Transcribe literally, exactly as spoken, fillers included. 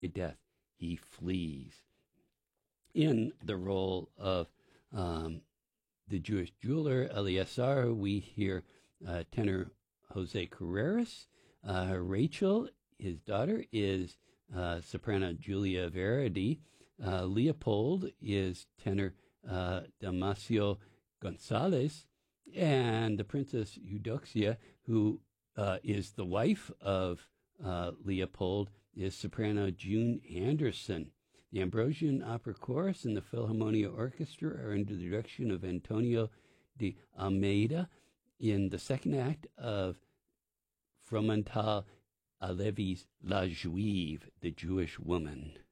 death, he flees. In the role of um, the Jewish jeweler Eleazar, we hear uh, tenor Jose Carreras. Uh, Rachel, his daughter, is uh, soprano Julia Verdi. Uh, Leopold is tenor uh, Damasio Gonzalez. And the Princess Eudoxia, who uh, is the wife of uh, Leopold, is soprano June Anderson. The Ambrosian Opera Chorus and the Philharmonia Orchestra are under the direction of Antonio de Almeida in the second act of Fromental Alevi's La Juive, the Jewish Woman.